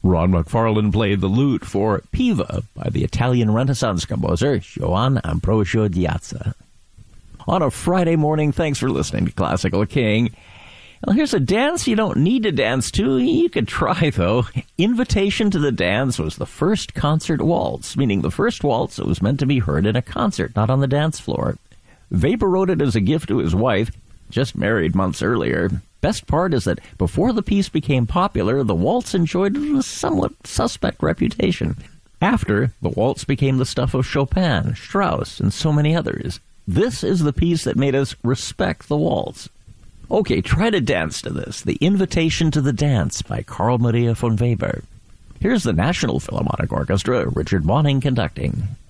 Ron McFarlane played the lute for Piva by the Italian Renaissance composer Johann Ambrosio Piazza. On a Friday morning, thanks for listening to Classical King. Well, here's a dance you don't need to dance to. You could try, though. Invitation to the Dance was the first concert waltz, meaning the first waltz that was meant to be heard in a concert, not on the dance floor. Weber wrote it as a gift to his wife, just married months earlier. Best part is that before the piece became popular, the waltz enjoyed a somewhat suspect reputation. After, the waltz became the stuff of Chopin, Strauss, and so many others. This is the piece that made us respect the waltz. Okay, try to dance to this, The Invitation to the Dance by Carl Maria von Weber. Here's the National Philharmonic Orchestra, Richard Wanning conducting.